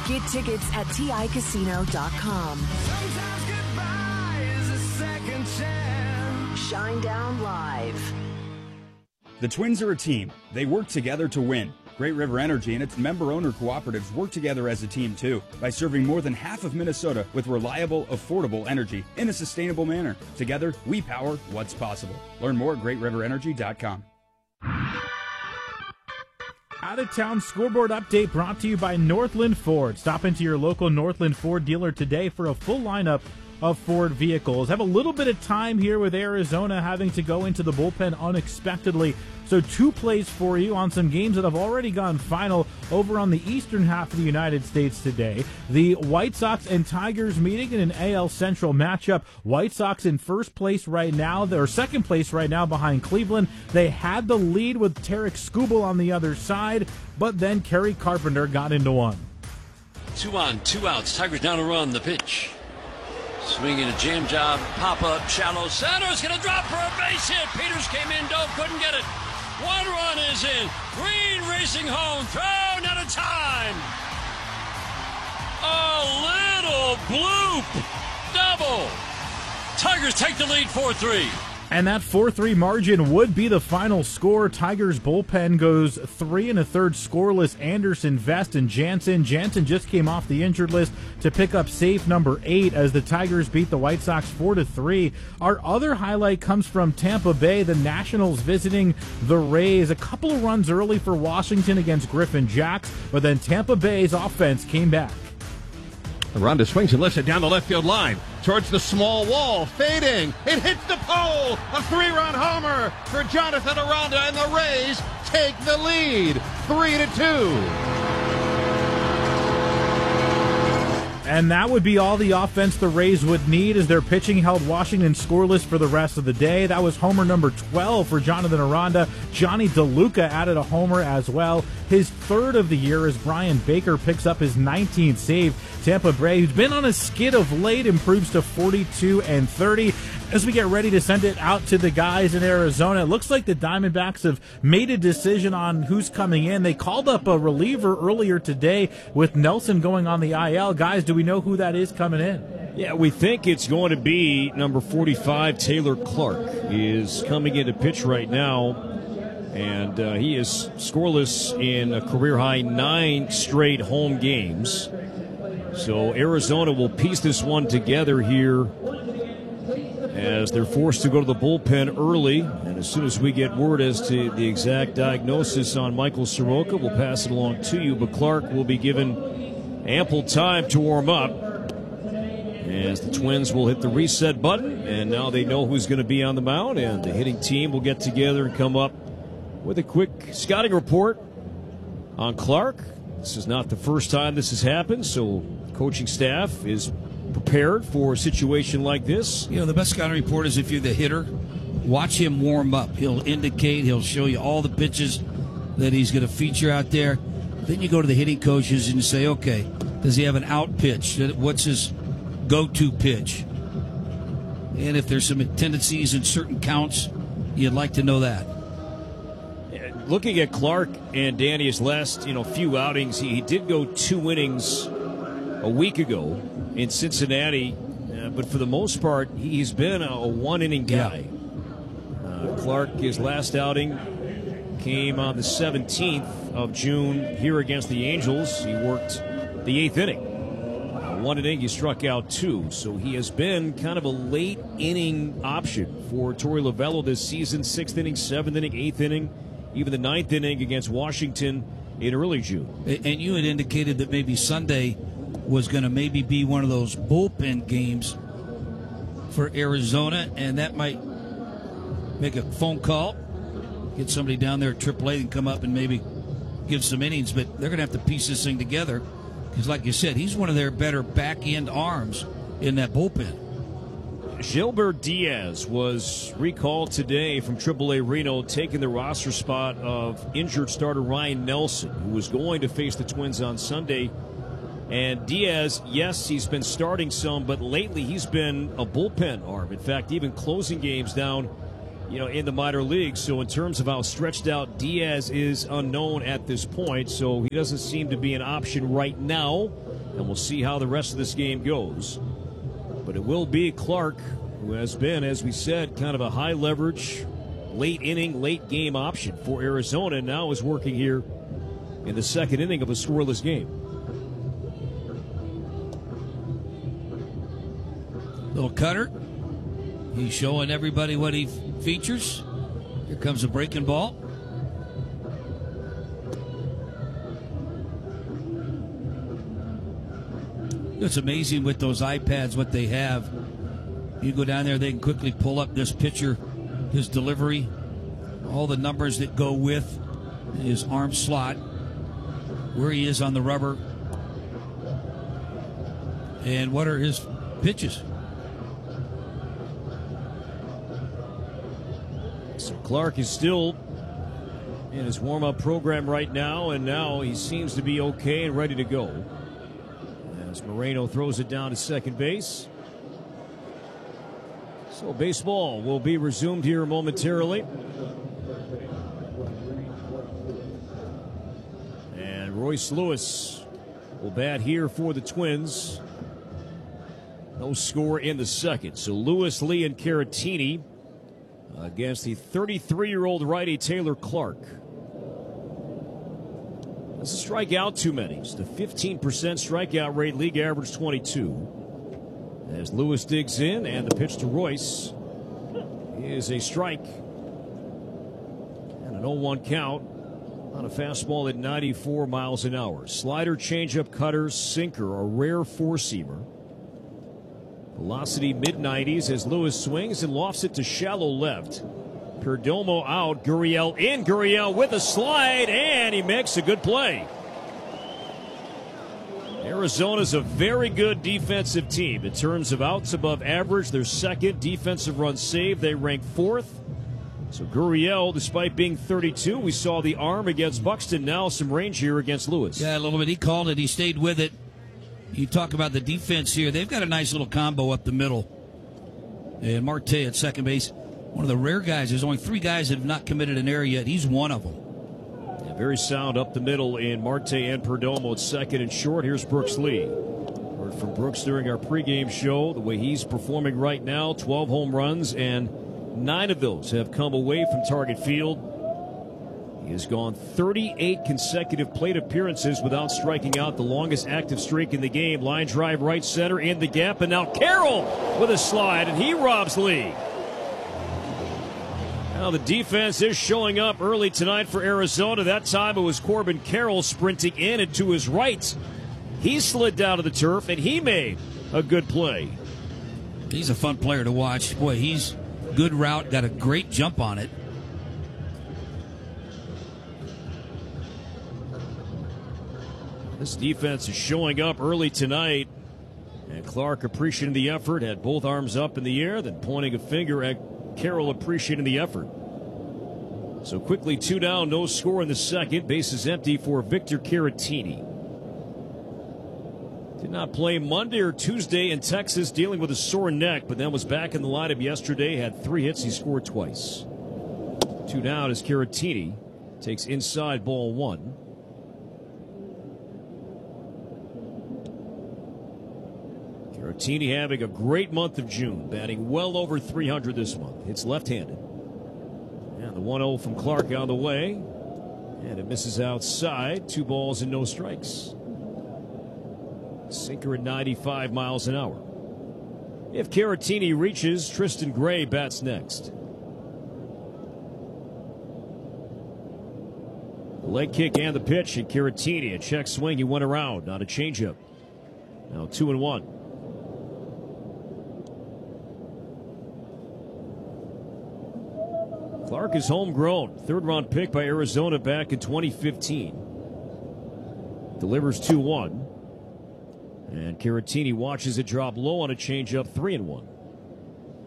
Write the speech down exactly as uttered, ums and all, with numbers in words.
Get tickets at T I casino dot com. Sometimes goodbye is a second chance. Shinedown Live. The Twins are a team. They work together to win. Great River Energy and its member-owner cooperatives work together as a team, too, by serving more than half of Minnesota with reliable, affordable energy in a sustainable manner. Together, we power what's possible. Learn more at great river energy dot com. Out-of-town scoreboard update brought to you by Northland Ford. Stop into your local Northland Ford dealer today for a full lineup of Ford vehicles. Have a little bit of time here with Arizona having to go into the bullpen unexpectedly. So two plays for you on some games that have already gone final over on the eastern half of the United States today. The White Sox and Tigers meeting in an A L Central matchup. White Sox in first place right now, or second place right now behind Cleveland. They had the lead with Tarek Skubal on the other side, but then Kerry Carpenter got into one. Two on, two outs. Tigers down to run. The pitch. Swinging a jam job, pop up, shallow center's gonna drop for a base hit. Peters came in, dove, couldn't get it. One run is in. Green racing home, thrown out of time. A little bloop, double. Tigers take the lead four three. And that four three margin would be the final score. Tigers bullpen goes three and a third scoreless. Anderson, Vest, and Jansen. Jansen just came off the injured list to pick up save number eight as the Tigers beat the White Sox four to three. Our other highlight comes from Tampa Bay. The Nationals visiting the Rays. A couple of runs early for Washington against Griffin Jacks, but then Tampa Bay's offense came back. Aranda swings and lifts it down the left field line towards the small wall, fading. It hits the pole. A three-run homer for Jonathan Aranda, and the Rays take the lead, three to two. And that would be all the offense the Rays would need as their pitching held Washington scoreless for the rest of the day. That was homer number twelve for Jonathan Aranda. Johnny DeLuca added a homer as well. His third of the year as Brian Baker picks up his nineteenth save. Tampa Bay, who's been on a skid of late, improves to forty-two and thirty. As we get ready to send it out to the guys in Arizona, it looks like the Diamondbacks have made a decision on who's coming in. They called up a reliever earlier today with Nelson going on the I L. Guys, do we know who that is coming in? Yeah, we think it's going to be number forty-five, Taylor Clark, is coming into pitch right now. And uh, he is scoreless in a career-high nine straight home games. So Arizona will piece this one together here as they're forced to go to the bullpen early. And as soon as we get word as to the exact diagnosis on Michael Soroka, we'll pass it along to you. But Clark will be given ample time to warm up as the Twins will hit the reset button. And now they know who's going to be on the mound, and the hitting team will get together and come up with a quick scouting report on Clark. This is not the first time this has happened, so coaching staff is prepared for a situation like this. You know, the best scouting report is if you're the hitter, watch him warm up. He'll indicate, he'll show you all the pitches that he's going to feature out there. Then you go to the hitting coaches and you say, okay, does he have an out pitch? What's his go-to pitch? And if there's some tendencies in certain counts, you'd like to know that. Looking at Clark and Danny's last, you know, few outings, he, he did go two innings a week ago in Cincinnati, uh, but for the most part, he's been a, a one-inning guy. Yeah. Uh, Clark, his last outing came on the seventeenth of June here against the Angels. He worked the eighth inning. Uh, one inning, he struck out two, so he has been kind of a late inning option for Torey Lovullo this season. Sixth inning, seventh inning, eighth inning. Even the ninth inning against Washington in early June. And you had indicated that maybe Sunday was going to maybe be one of those bullpen games for Arizona, and that might make a phone call, get somebody down there at triple A and come up and maybe give some innings. But they're going to have to piece this thing together because, like you said, he's one of their better back-end arms in that bullpen. Gilbert Diaz was recalled today from triple A Reno, taking the roster spot of injured starter Ryan Nelson, who was going to face the Twins on Sunday. And Diaz, yes, he's been starting some, but lately he's been a bullpen arm. In fact, even closing games down, you know, in the minor leagues. So in terms of how stretched out Diaz is, unknown at this point. So he doesn't seem to be an option right now and we'll see how the rest of this game goes. But it will be Clark, who has been, as we said, kind of a high leverage, late inning, late game option for Arizona, and now is working here in the second inning of a scoreless game. Little cutter. He's showing everybody what he features. Here comes a breaking ball. It's amazing with those iPads what they have. You go down there, they can quickly pull up this pitcher, his delivery, all the numbers that go with his arm slot, where he is on the rubber, and what are his pitches. So Clark is still in his warm-up program right now, and now he seems to be okay and ready to go. As Moreno throws it down to second base. So baseball will be resumed here momentarily. And Royce Lewis will bat here for the Twins. No score in the second. So Lewis, Lee, and Caratini against the thirty-three-year-old righty Taylor Clark. Doesn't strike out too many. It's the fifteen percent strikeout rate, league average twenty-two. As Lewis digs in, and the pitch to Royce is a strike. And an oh one count on a fastball at ninety-four miles an hour. Slider, changeup, cutter, sinker, a rare four-seamer. Velocity mid nineties as Lewis swings and lofts it to shallow left. Perdomo out, Gurriel in, Gurriel with a slide, and he makes a good play. Arizona's a very good defensive team. In terms of outs above average, they're second. Defensive runs saved, they rank fourth. So Gurriel, despite being thirty-two, we saw the arm against Buxton. Now some range here against Lewis. Yeah, a little bit. He called it. He stayed with it. You talk about the defense here. They've got a nice little combo up the middle. And Marte at second base. One of the rare guys. There's only three guys that have not committed an error yet. He's one of them. Yeah, very sound up the middle in Marte and Perdomo at second and short. Here's Brooks Lee. Heard from Brooks during our pregame show. The way he's performing right now, twelve home runs, and nine of those have come away from Target Field. He has gone thirty-eight consecutive plate appearances without striking out, the longest active streak in the game. Line drive right center in the gap, and now Carroll with a slide, and he robs Lee. Now the defense is showing up early tonight for Arizona. That time it was Corbin Carroll sprinting in and to his right. He slid down to the turf, and he made a good play. He's a fun player to watch. Boy, he's good route, got a great jump on it. This defense is showing up early tonight. And Clark appreciating the effort, had both arms up in the air, then pointing a finger at Carroll appreciating the effort. So quickly two down, no score in the second. Bases empty for Victor Caratini. Did not play Monday or Tuesday in Texas, dealing with a sore neck, but then was back in the lineup yesterday, had three hits, he scored twice. Two down as Caratini takes inside ball one. Caratini having a great month of June, batting well over three hundred this month. Hits left-handed. And the one oh from Clark on the way. And it misses outside. Two balls and no strikes. Sinker at ninety-five miles an hour. If Caratini reaches, Tristan Gray bats next. The leg kick and the pitch, and Caratini, a check swing, he went around, not a changeup. Now two and one. Clark is homegrown, third round pick by Arizona back in twenty fifteen. Delivers two one. And Caratini watches it drop low on a changeup, three and one.